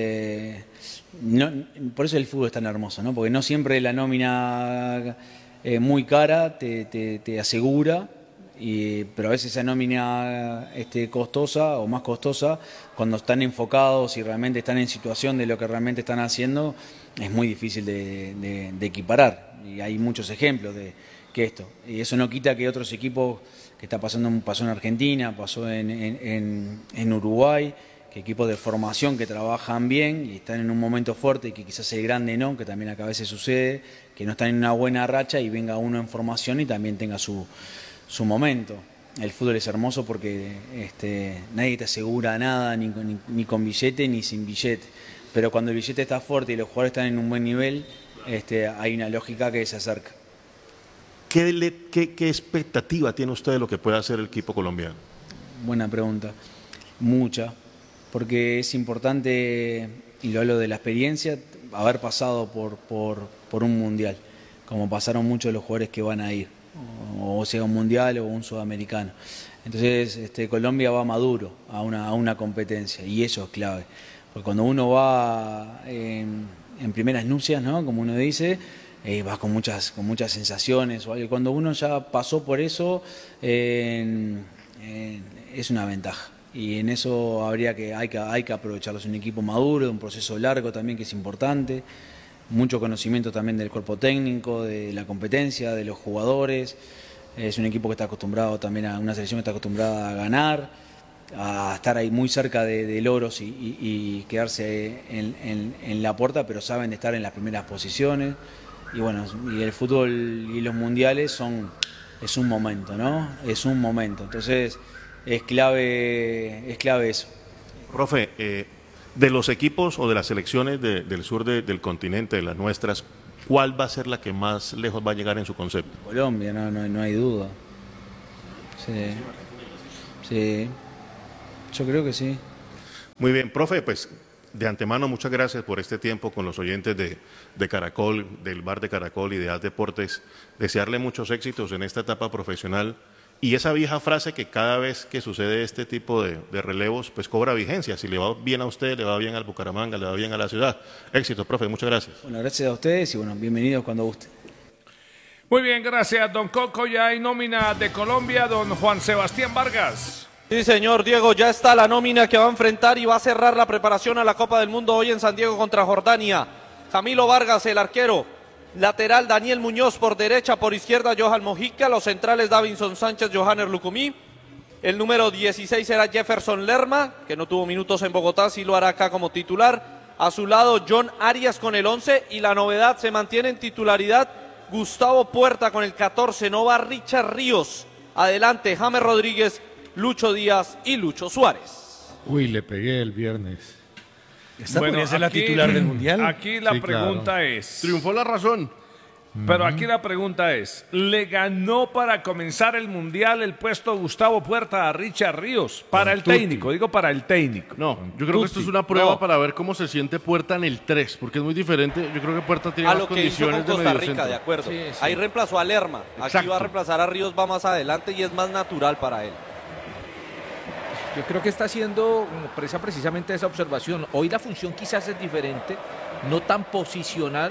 por eso el fútbol es tan hermoso, ¿no? Porque no siempre la nómina muy cara te asegura. Pero a veces esa nómina costosa o más costosa, cuando están enfocados y realmente están en situación de lo que realmente están haciendo, es muy difícil de equiparar. Y hay muchos ejemplos de que esto. Y eso no quita que otros equipos que pasó en Argentina, pasó en Uruguay, que equipos de formación que trabajan bien y están en un momento fuerte y que quizás el grande no, que también acá a veces sucede, que no están en una buena racha y venga uno en formación y también tenga su momento. El fútbol es hermoso porque nadie te asegura nada, ni con billete ni sin billete. Pero cuando el billete está fuerte y los jugadores están en un buen nivel, hay una lógica que se acerca. ¿Qué expectativa tiene usted de lo que pueda hacer el equipo colombiano? Buena pregunta. Mucha. Porque es importante, y lo hablo de la experiencia, haber pasado por un mundial, como pasaron muchos de los jugadores que van a ir. O sea un mundial o un sudamericano. Entonces Colombia va maduro a una competencia y eso es clave, porque cuando uno va en primeras nupcias, ¿no? Como uno dice, va con muchas sensaciones o algo. Cuando uno ya pasó por eso es una ventaja y en eso hay que aprovecharlo. Es un equipo maduro, de un proceso largo también que es importante. Mucho conocimiento también del cuerpo técnico, de la competencia, de los jugadores. Es un equipo que está acostumbrado también a una selección que está acostumbrada a ganar, a estar ahí muy cerca de logros y quedarse en la puerta, pero saben de estar en las primeras posiciones. Y bueno, y el fútbol y los mundiales es un momento, ¿no? Es un momento. Entonces es clave eso. Profe, de los equipos o de las selecciones del sur del continente, de las nuestras, ¿cuál va a ser la que más lejos va a llegar en su concepto? Colombia, no hay duda. Sí. Sí, yo creo que sí. Muy bien, profe, pues de antemano muchas gracias por este tiempo con los oyentes de Caracol, del bar de Caracol y de Haz Deportes. Desearle muchos éxitos en esta etapa profesional y esa vieja frase que cada vez que sucede este tipo de relevos, pues cobra vigencia. Si le va bien a usted, le va bien al Bucaramanga, le va bien a la ciudad. Éxito, profe, muchas gracias. Bueno, gracias a ustedes y bueno, bienvenidos cuando guste. Muy bien, gracias, don Coco. Ya hay nómina de Colombia, don Juan Sebastián Vargas. Sí, señor Diego, ya está la nómina que va a enfrentar y va a cerrar la preparación a la Copa del Mundo hoy en San Diego contra Jordania. Camilo Vargas, el arquero. Lateral, Daniel Muñoz por derecha, por izquierda, Johan Mojica. Los centrales, Davinson Sánchez, Johanner Lucumí. El número 16 era Jefferson Lerma, que no tuvo minutos en Bogotá, sí lo hará acá como titular. A su lado, John Arias con el 11 y la novedad se mantiene en titularidad. Gustavo Puerta con el 14, no va Richard Ríos. Adelante, James Rodríguez, Lucho Díaz y Lucho Suárez. Uy, le pegué el viernes. Esta podría ser la titular del Mundial. Aquí la pregunta es... Triunfó la razón. Pero aquí la pregunta es, ¿le ganó para comenzar el Mundial el puesto Gustavo Puerta a Richard Ríos? Para el técnico, digo para el técnico. No, yo creo que esto es una prueba para ver cómo se siente Puerta en el 3, porque es muy diferente. Yo creo que Puerta tiene A más lo que hizo con condiciones de Costa Rica, mediocentro. de acuerdo. Sí, sí. Ahí reemplazó a Lerma. Aquí Exacto. va a reemplazar a Ríos, va más adelante y es más natural para él. Yo creo que está haciendo precisamente esa observación. Hoy la función quizás es diferente, no tan posicional,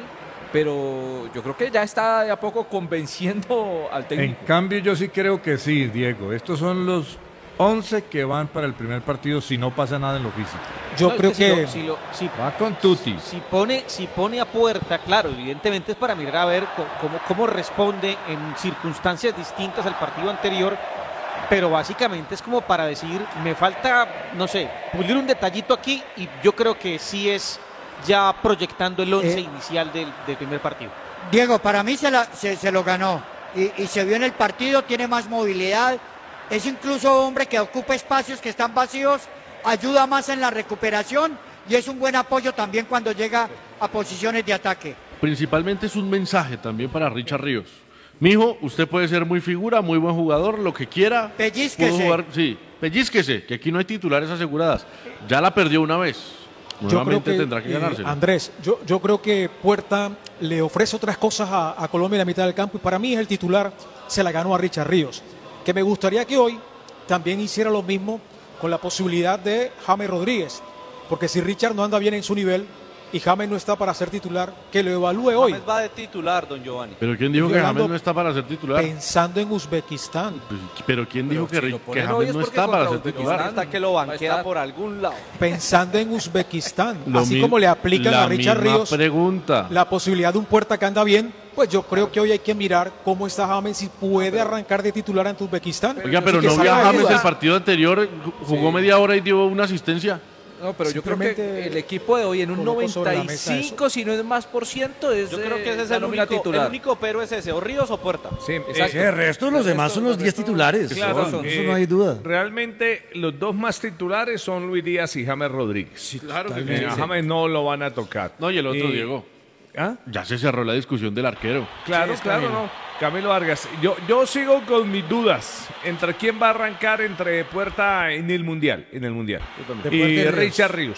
pero yo creo que ya está de a poco convenciendo al En técnico. cambio, yo sí creo que sí, Diego. Estos son los 11 que van para el primer partido si no pasa nada en lo físico. Yo No, es creo que que... si Va con Tuti. si pone a Puerta, claro, evidentemente es para mirar a ver cómo responde en circunstancias distintas al partido anterior, pero básicamente es como para decir, me falta, no sé, pulir un detallito aquí y yo creo que sí es ya proyectando el 11 inicial del primer partido. Diego, para mí se lo ganó y se vio en el partido, tiene más movilidad, es incluso hombre que ocupa espacios que están vacíos, ayuda más en la recuperación y es un buen apoyo también cuando llega a posiciones de ataque. Principalmente es un mensaje también para Richard Ríos. Mijo, usted puede ser muy figura, muy buen jugador, lo que quiera. Pellizquese. Sí, pellizquese, que aquí no hay titulares aseguradas. Ya la perdió una vez. Nuevamente tendrá que ganársela. Andrés, yo creo que Puerta le ofrece otras cosas a Colombia en la mitad del campo y para mí es el titular, se la ganó a Richard Ríos. Que me gustaría que hoy también hiciera lo mismo con la posibilidad de James Rodríguez, porque si Richard no anda bien en su nivel y James no está para ser titular, que lo evalúe hoy. James va de titular, don Giovanni. Pero ¿quién dijo que James no está para ser titular? Pensando en Uzbekistán. Pero ¿quién dijo que hoy James es no porque está para contra ser titular? Hasta que lo banquea por algún lado. Pensando en Uzbekistán, Lo así mi- como le aplican la a Richard misma Ríos pregunta. la posibilidad de un Puerta que anda bien, pues yo creo que hoy hay que mirar cómo está James, si puede arrancar de titular ante Uzbekistán. Oiga, pero Que no vio a salga de James dudas. el partido anterior, jugó media hora y dio una asistencia. No, pero yo creo que Simplemente el equipo de hoy en un colocó sobre la mesa 95, si no es más por ciento, es Yo creo que ese es la el nómina único, titular. el único pero es ese, o Ríos o Puerta. Sí, Exacto. El resto, los demás son los 10 titulares. Claro, Eso no hay duda. Realmente los dos más titulares son Luis Díaz y James Rodríguez. Claro que A James no lo van a tocar. No, y el otro, Y- Diego. ¿Ah? Ya se cerró la discusión del arquero. Claro, claro, no. Camilo Vargas, yo sigo con mis dudas entre quién va a arrancar entre Puerta en el Mundial, De Puerta y y Ríos. Richard Ríos.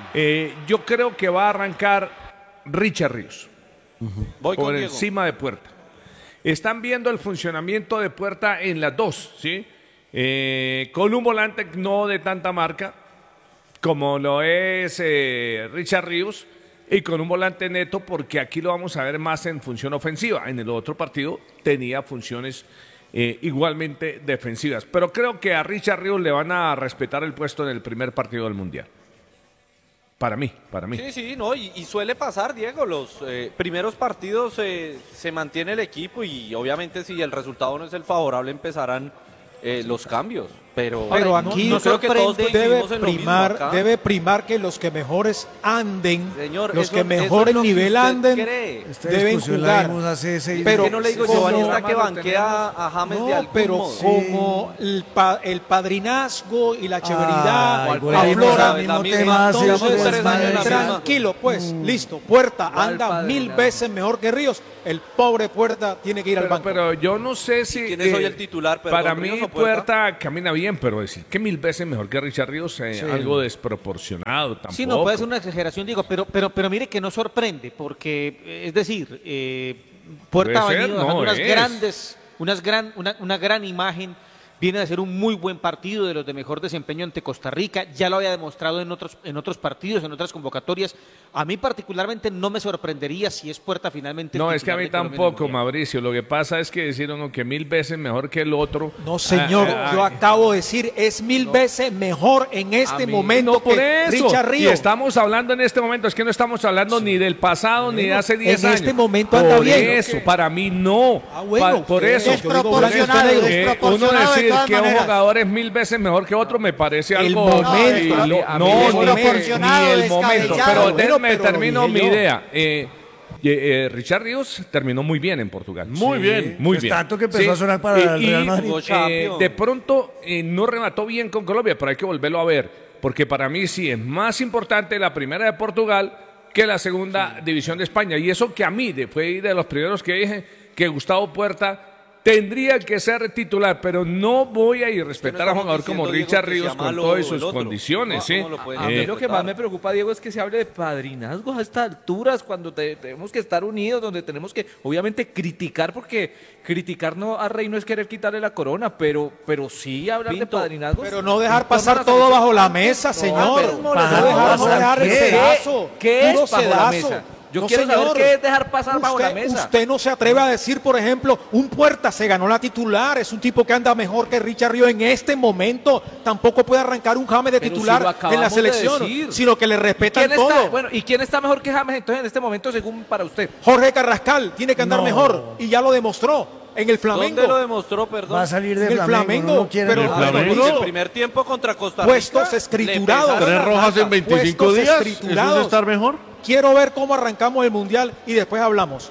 Yo creo que va a arrancar Richard Ríos Voy con por Diego. encima de Puerta. Están viendo el funcionamiento de Puerta en las dos, ¿sí? Con un volante no de tanta marca como lo es Richard Ríos, y con un volante neto, porque aquí lo vamos a ver más en función ofensiva. En el otro partido tenía funciones igualmente defensivas. Pero creo que a Richard Ríos le van a respetar el puesto en el primer partido del Mundial. Para mí. Sí, sí, no, y suele pasar, Diego, los primeros partidos se mantiene el equipo y obviamente si el resultado no es el favorable empezarán los cambios, pero aquí no creo que todos debe coincidimos en lo mismo acá. primar que los que mejores anden, Señor, los eso- que eso mejor es lo que nivel usted anden, cree. Esta deben discusión la jugar. vimos hace 6 Pero ¿Qué no le digo, como- Giovanni está que lo banquea a James No, de algún pero modo? como el padrinazgo y la chéveridad Ay, volvemos afloran, al mismo la misma- tema, entonces, hacemos 3 años en la misma. tranquilo, pues, listo. Puerta anda padrinazgo? 1000 veces mejor que Ríos. El pobre Puerta tiene que ir al banco. Pero yo no sé si... ¿Quién es hoy el titular, perdón, para Ríos mí o Puerta? Puerta camina bien. bien, pero decir que 1000 veces mejor que Richard Ríos es algo desproporcionado tampoco. Sí, no puede ser una exageración, digo, pero mire que no sorprende, porque, es decir, Puerta ha Puede ser, venido dejando no una gran imagen, viene a ser un muy buen partido de los de mejor desempeño ante Costa Rica, ya lo había demostrado en otros partidos, en otras convocatorias. A mí particularmente no me sorprendería si es Puerta finalmente. No, es que a mí tampoco, Mauricio. Lo que pasa es que decir uno que 1000 veces mejor que el otro. No, señor, yo acabo de decir, es 1000 veces mejor en este momento por que eso. Richard Y Ríos. estamos hablando en este momento, es que no estamos hablando ni del pasado ni de hace 10 años. En este momento anda por bien. eso, para mí no. Bueno, por eso. Desproporcionado, Uno desproporcionado de decir todas que un maneras. jugador es 1000 veces mejor que otro me parece El algo. momento. Desproporcionado, ni el momento. descabellado. Pero Pero termino dije mi yo. idea. Richard Ríos terminó muy bien en Portugal. Muy bien. Muy Pues bien. tanto que empezó a sonar para el Real Madrid. De pronto no remató bien con Colombia, pero hay que volverlo a ver, porque para mí sí es más importante la primera de Portugal que la segunda división de España. Y eso que a mí fue de los primeros que dije que Gustavo Puerta tendría que ser titular, pero no voy a irrespetar a un jugador como Richard Ríos con todas sus condiciones. ¿sí? A mí lo que más me preocupa, Diego, es que se hable de padrinazgos a estas alturas, cuando tenemos que estar unidos, donde tenemos que, obviamente, criticar, porque criticar no a Rey no es querer quitarle la corona, pero sí hablar de padrinazgos. Pero no dejar pasar todo bajo la mesa, señor. No dejar el sedazo. ¿Qué puro es bajo la sedazo. mesa? Yo No, quiero saber señor. qué es dejar pasar bajo la mesa. Usted no se atreve a decir, por ejemplo, un Puerta se ganó la titular, es un tipo que anda mejor que Richard Ríos en este momento, tampoco puede arrancar un James de Pero titular si lo en la acabamos de selección, decir. sino que le respetan ¿Quién todo. está, bueno, ¿y quién está mejor que James entonces en este momento según para usted? Jorge Carrascal tiene que andar No. mejor y ya lo demostró en el Flamengo. ¿Dónde lo demostró, perdón? Va a salir de En el Flamengo, no lo quiere pero- en el pero- Flamengo. pero- El primer tiempo contra Costa Rica. Puestos escriturados. le pesaron Tres las rojas en marcas. 25 Puestos días. ¿Eso escriturados. es estar mejor? Quiero ver cómo arrancamos el Mundial y después hablamos.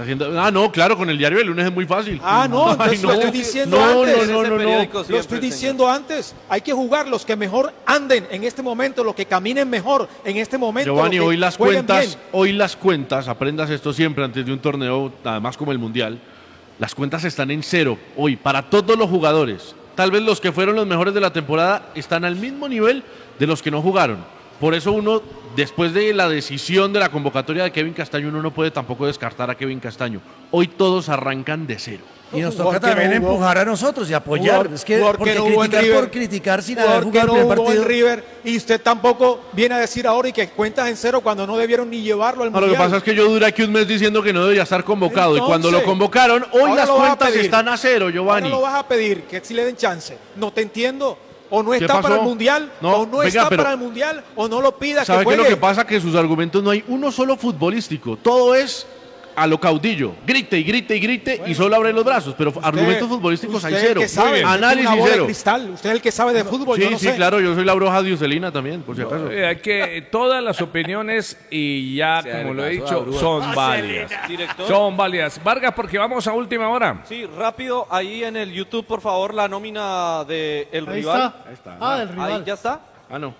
No, claro, con el diario del lunes es muy fácil. No, entonces lo estoy diciendo antes. No. Lo estoy diciendo antes. Hay que jugar los que mejor anden en este momento, los que caminen mejor en este momento. Giovanni, los que jueguen bien. hoy las cuentas, aprendas esto siempre antes de un torneo, además como el Mundial, las cuentas están en cero hoy para todos los jugadores. Tal vez los que fueron los mejores de la temporada están al mismo nivel de los que no jugaron. Por eso uno, después de la decisión de la convocatoria de Kevin Castaño, uno no puede tampoco descartar a Kevin Castaño. Hoy todos arrancan de cero. Y nos toca también empujar a nosotros y apoyar. Es que porque criticar por criticar sin haber Porque jugado no el primer jugó partido. en River y usted tampoco viene a decir ahora y que cuentas en cero cuando no debieron ni llevarlo al No, lo Mundial. que pasa es que yo duré aquí un mes diciendo que no debería estar convocado y cuando lo Entonces, convocaron, hoy ahora las lo vas a cuentas pedir. están a cero, Giovanni. Ahora lo vas a pedir, que si le den chance. No te entiendo. O no ¿Qué está para pasó? el Mundial, No, o no venga, está pero- para el Mundial, o no lo pidas que ¿Sabe qué es juegue. lo que pasa? Que sus argumentos no hay uno solo futbolístico. Todo es a lo caudillo. Grite y grite y grite y solo abre los brazos. Pero argumentos futbolísticos hay Usted cero. el que sabe, usted Análisis tiene una bola de cero. cristal. Usted es el que sabe de fútbol, Sí, yo no sí, sé. claro. Yo soy la bruja de Uselina también, por si acaso. Hay que todas las opiniones y ya, como lo he dicho, son válidas. Director. Son válidas. Vargas, porque vamos a última hora. Sí, rápido, ahí en el YouTube, por favor, la nómina de el Ahí rival. está. Del rival. Ahí ya está. No.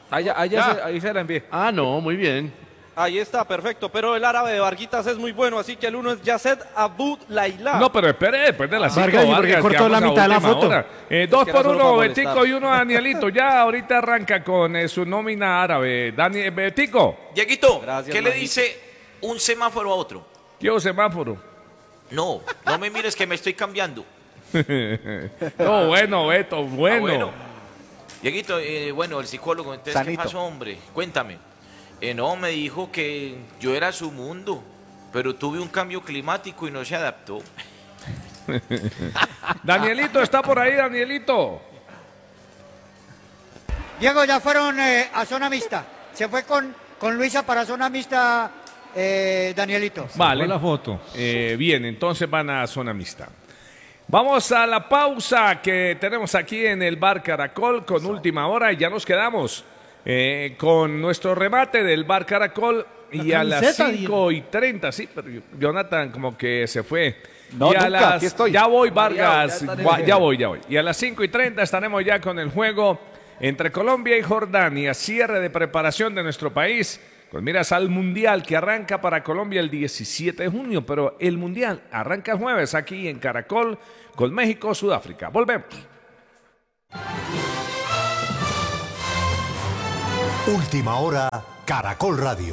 Ahí se la envié. No, muy bien. Ahí está, perfecto. Pero el árabe de Varguitas es muy bueno, así que el uno es Yasset Abud Laila. No, pero espere, después de las 5 Vargas, ¿y por qué cortó la mitad de la foto? 2 era por solo 1, para Betico molestar. y 1, Danielito. Ya ahorita arranca con su nómina árabe. Betico. Dieguito, Gracias, ¿qué le Majito. dice un semáforo a otro? Yo semáforo. No me mires que me estoy cambiando. No, bueno, Beto, bueno. Bueno. Dieguito, bueno, el psicólogo, entonces, ¿qué Sanito. pasó, hombre? Cuéntame. No, me dijo que yo era su mundo, pero tuve un cambio climático y no se adaptó. Danielito, ¿está por ahí, Danielito? Diego, ya fueron a zona mixta. Se fue con Luisa para zona mixta, Danielito. Vale. la foto. Bien, entonces van a zona mixta. Vamos a la pausa que tenemos aquí en el Bar Caracol con última hora y ya nos quedamos con nuestro remate del Bar Caracol y a las camiseta, 5:30, sí, pero Jonathan como que se fue. No, y a nunca, las, aquí estoy. ya voy, Vargas, Ya está en el- ya voy. Y a las 5:30 estaremos ya con el juego entre Colombia y Jordania, cierre de preparación de nuestro país. Con miras al Mundial que arranca para Colombia el 17 de junio, pero el Mundial arranca el jueves aquí en Caracol con México, Sudáfrica. Volvemos. Última hora, Caracol Radio.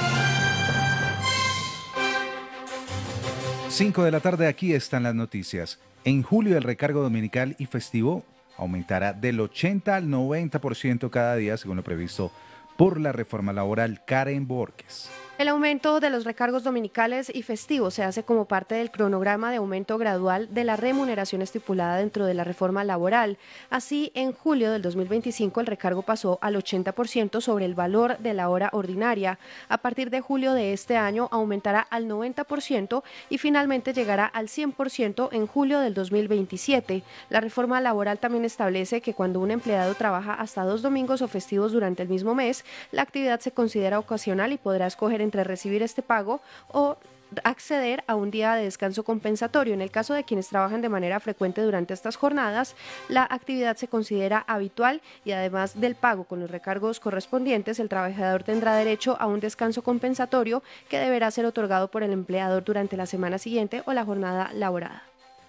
5 de la tarde, aquí están las noticias. En julio el recargo dominical y festivo aumentará del 80 al 90% cada día, según lo previsto por la reforma laboral. Karen Borges. El aumento de los recargos dominicales y festivos se hace como parte del cronograma de aumento gradual de la remuneración estipulada dentro de la reforma laboral. Así, en julio del 2025 el recargo pasó al 80% sobre el valor de la hora ordinaria. A partir de julio de este año aumentará al 90% y finalmente llegará al 100% en julio del 2027. La reforma laboral también establece que cuando un empleado trabaja hasta 2 domingos o festivos durante el mismo mes, la actividad se considera ocasional y podrá escoger entre recibir este pago o acceder a un día de descanso compensatorio. En el caso de quienes trabajan de manera frecuente durante estas jornadas, la actividad se considera habitual y además del pago con los recargos correspondientes, el trabajador tendrá derecho a un descanso compensatorio que deberá ser otorgado por el empleador durante la semana siguiente o la jornada laborada.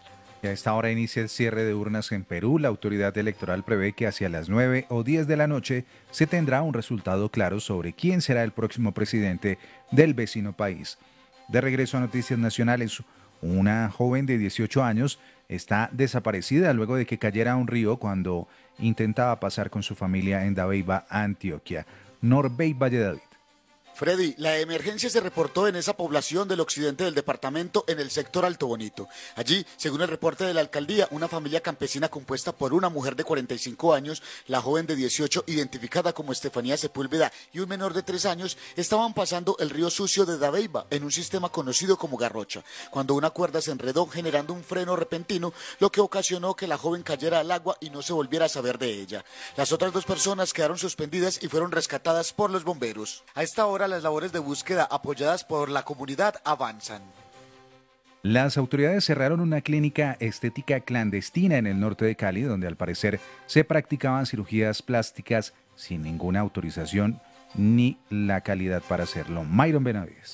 Y a esta hora inicia el cierre de urnas en Perú. La autoridad electoral prevé que hacia las 9 o 10 de la noche se tendrá un resultado claro sobre quién será el próximo presidente del vecino país. De regreso a Noticias Nacionales, una joven de 18 años está desaparecida luego de que cayera a un río cuando intentaba pasar con su familia en Dabeiba, Antioquia. Norbey Valledavid. Freddy, la emergencia se reportó en esa población del occidente del departamento, en el sector Alto Bonito. Allí, según el reporte de la alcaldía, una familia campesina compuesta por una mujer de 45 años, la joven de 18, identificada como Estefanía Sepúlveda, y un menor de 3 años, estaban pasando el río sucio de Dabeiba en un sistema conocido como Garrocha, cuando una cuerda se enredó generando un freno repentino, lo que ocasionó que la joven cayera al agua y no se volviera a saber de ella. Las otras 2 personas quedaron suspendidas y fueron rescatadas por los bomberos. A esta hora, las labores de búsqueda apoyadas por la comunidad avanzan. Las autoridades cerraron una clínica estética clandestina en el norte de Cali, donde al parecer se practicaban cirugías plásticas sin ninguna autorización ni la calidad para hacerlo. Myron Benavides.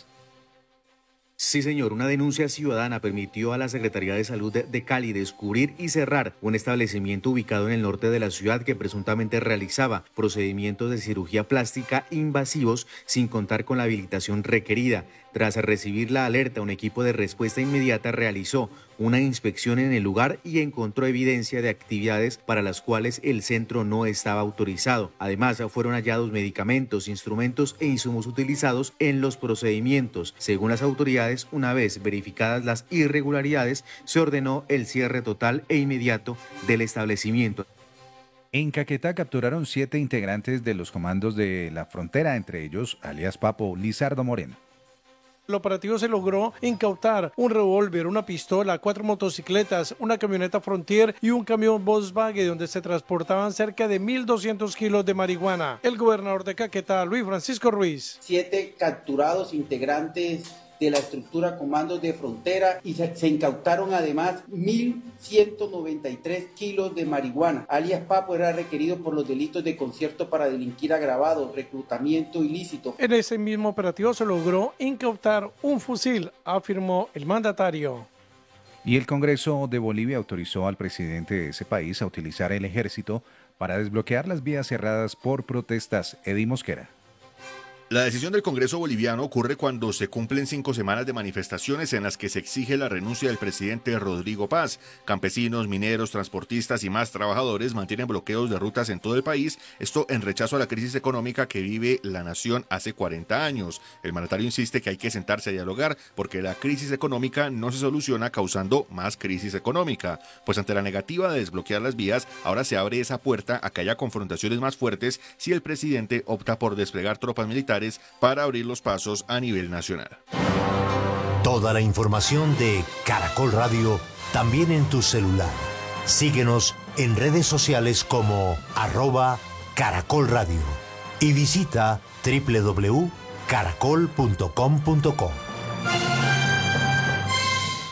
Sí, señor, una denuncia ciudadana permitió a la Secretaría de Salud de Cali descubrir y cerrar un establecimiento ubicado en el norte de la ciudad que presuntamente realizaba procedimientos de cirugía plástica invasivos sin contar con la habilitación requerida. Tras recibir la alerta, un equipo de respuesta inmediata realizó una inspección en el lugar y encontró evidencia de actividades para las cuales el centro no estaba autorizado. Además, fueron hallados medicamentos, instrumentos e insumos utilizados en los procedimientos. Según las autoridades, una vez verificadas las irregularidades, se ordenó el cierre total e inmediato del establecimiento. En Caquetá capturaron 7 integrantes de los comandos de la frontera, entre ellos, alias Papo, Lizardo Moreno. El operativo se logró incautar un revólver, una pistola, 4 motocicletas, una camioneta Frontier y un camión Volkswagen donde se transportaban cerca de 1.200 kilos de marihuana. El gobernador de Caquetá, Luis Francisco Ruiz. 7 capturados integrantes de la estructura Comandos de Frontera y se incautaron además 1.193 kilos de marihuana. Alias Papo era requerido por los delitos de concierto para delinquir agravado, reclutamiento ilícito. En ese mismo operativo se logró incautar un fusil, afirmó el mandatario. Y el Congreso de Bolivia autorizó al presidente de ese país a utilizar el ejército para desbloquear las vías cerradas por protestas. Eddie Mosquera. La decisión del Congreso boliviano ocurre cuando se cumplen 5 semanas de manifestaciones en las que se exige la renuncia del presidente Rodrigo Paz. Campesinos, mineros, transportistas y más trabajadores mantienen bloqueos de rutas en todo el país, esto en rechazo a la crisis económica que vive la nación hace 40 años. El mandatario insiste que hay que sentarse a dialogar porque la crisis económica no se soluciona causando más crisis económica. Pues ante la negativa de desbloquear las vías, ahora se abre esa puerta a que haya confrontaciones más fuertes si el presidente opta por desplegar tropas militares para abrir los pasos a nivel nacional. Toda la información de Caracol Radio también en tu celular. Síguenos en redes sociales como @Caracol Radio y visita www.caracol.com.co.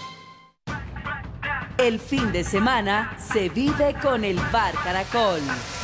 El fin de semana se vive con el Bar Caracol.